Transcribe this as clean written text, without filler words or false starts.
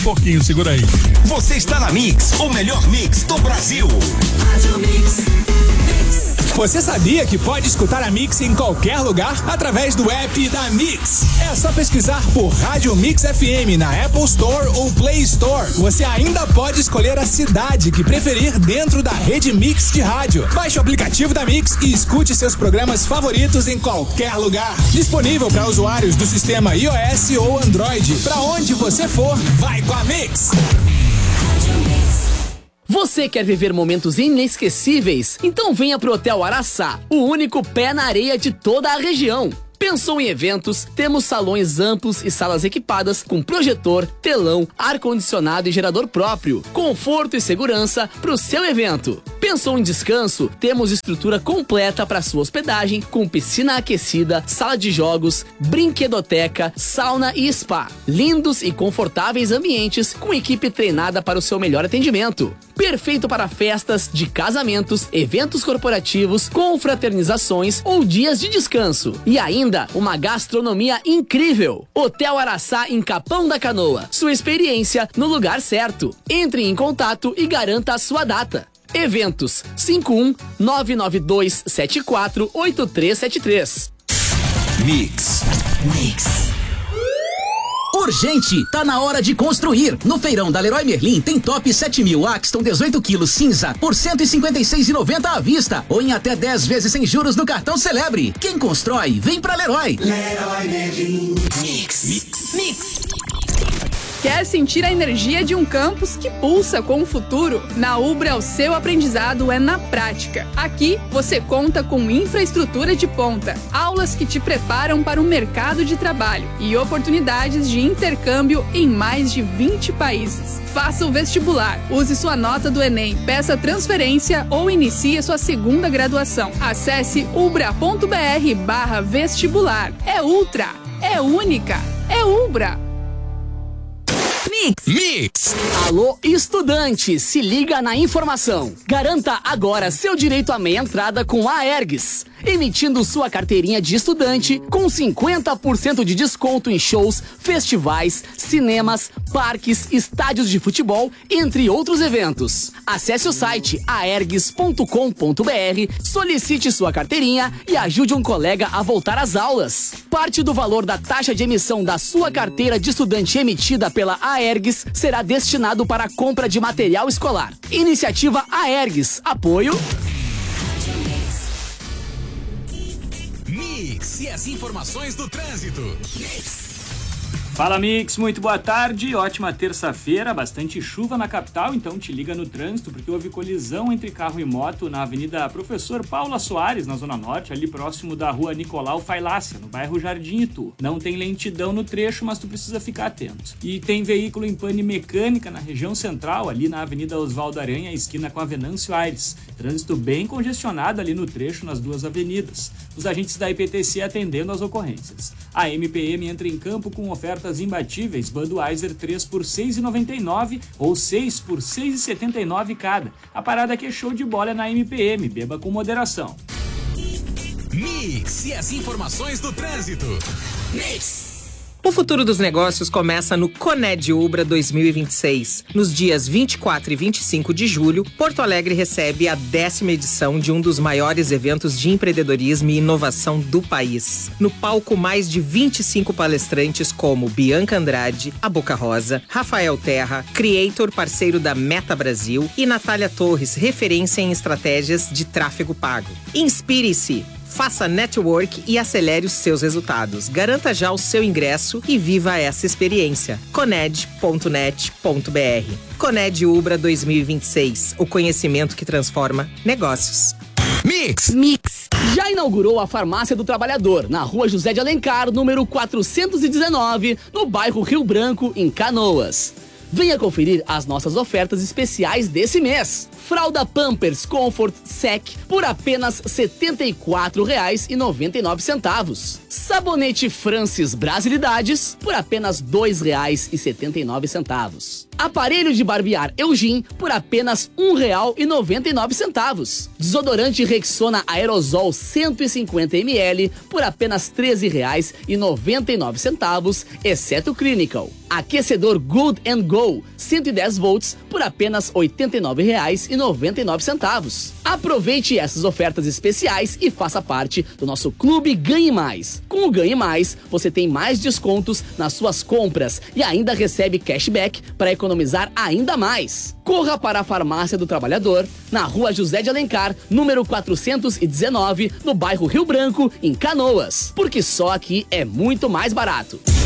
Pouquinho, segura aí. Você está na Mix, o melhor mix do Brasil. Rádio Mix. Você sabia que pode escutar a Mix em qualquer lugar através do app da Mix? É só pesquisar por Rádio Mix FM na Apple Store ou Play Store. Você ainda pode escolher a cidade que preferir dentro da rede Mix de rádio. Baixe o aplicativo da Mix e escute seus programas favoritos em qualquer lugar. Disponível para usuários do sistema iOS ou Android. Para onde você for, vai com a Mix. Você quer viver momentos inesquecíveis? Então venha pro Hotel Araçá, o único pé na areia de toda a região. Pensou em eventos? Temos salões amplos e salas equipadas com projetor, telão, ar-condicionado e gerador próprio. Conforto e segurança para o seu evento. Pensou em descanso? Temos estrutura completa para sua hospedagem com piscina aquecida, sala de jogos, brinquedoteca, sauna e spa. Lindos e confortáveis ambientes com equipe treinada para o seu melhor atendimento. Perfeito para festas de casamentos, eventos corporativos, confraternizações ou dias de descanso. E ainda uma gastronomia incrível. Hotel Araçá em Capão da Canoa. Sua experiência no lugar certo. Entre em contato e garanta a sua data. Eventos 51-99274-8373. Mix. Urgente, tá na hora de construir. No feirão da Leroy Merlin tem top 7000 Axton 18 kg cinza por R$ 156,90 à vista ou em até 10 vezes sem juros no cartão Celebre. Quem constrói, vem pra Leroy. Leroy Merlin. Mix. Quer sentir a energia de um campus que pulsa com o futuro? Na Ubra, o seu aprendizado é na prática. Aqui, você conta com infraestrutura de ponta, aulas que te preparam para o mercado de trabalho e oportunidades de intercâmbio em mais de 20 países. Faça o vestibular, use sua nota do Enem, peça transferência ou inicie sua segunda graduação. Acesse ubra.br/vestibular. É ultra, é única, é Ubra. Mix. Alô, estudante, se liga na informação. Garanta agora seu direito à meia entrada com a Aergs, emitindo sua carteirinha de estudante com 50% de desconto em shows, festivais, cinemas, parques, estádios de futebol, entre outros eventos. Acesse o site aergs.com.br, solicite sua carteirinha e ajude um colega a voltar às aulas. Parte do valor da taxa de emissão da sua carteira de estudante emitida pela Aergs será destinado para a compra de material escolar. Iniciativa Aergs. Apoio Mix e as informações do trânsito. Fala Mix, muito boa tarde, ótima terça-feira, bastante chuva na capital, então te liga no trânsito porque houve colisão entre carro e moto na Avenida Professor Paula Soares, na Zona Norte, ali próximo da Rua Nicolau Failácia, no bairro Jardim Itu. Não tem lentidão no trecho, mas tu precisa ficar atento. E tem veículo em pane mecânica na região central, ali na Avenida Oswaldo Aranha, esquina com a Venâncio Aires. Trânsito bem congestionado ali no trecho nas duas avenidas. Os agentes da IPTC atendendo às ocorrências. A MPM entra em campo com ofertas imbatíveis, Budweiser 3 por R$ 6,99 ou 6 por R$ 6,79 cada. A parada aqui é show de bola na MPM, beba com moderação. Mix e as informações do trânsito. O futuro dos negócios começa no Coned Ubra 2026. Nos dias 24 e 25 de julho, Porto Alegre recebe a 10ª edição de um dos maiores eventos de empreendedorismo e inovação do país. No palco, mais de 25 palestrantes como Bianca Andrade, a Boca Rosa, Rafael Terra, Creator, parceiro da Meta Brasil, e Natália Torres, referência em estratégias de tráfego pago. Inspire-se! Faça network e acelere os seus resultados. Garanta já o seu ingresso e viva essa experiência. Coned.net.br. Coned Ubra 2026. O conhecimento que transforma negócios. Mix. Já inaugurou a Farmácia do Trabalhador, na Rua José de Alencar, número 419, no bairro Rio Branco, em Canoas. Venha conferir as nossas ofertas especiais desse mês. Fralda Pampers Comfort Sec por apenas R$ 74,99. Sabonete Francis Brasilidades por apenas R$ 2,79. Aparelho de barbear Eugin por apenas R$ 1,99. Desodorante Rexona Aerosol 150 ml por apenas R$ 13,99, exceto Clinical. Aquecedor Good & Go 110 volts por apenas R$ 89,99. Aproveite essas ofertas especiais e faça parte do nosso Clube Ganhe Mais. Com o Ganhe Mais, você tem mais descontos nas suas compras e ainda recebe cashback para economizar ainda mais. Corra para a Farmácia do Trabalhador, na Rua José de Alencar, número 419, no bairro Rio Branco, em Canoas, porque só aqui é muito mais barato.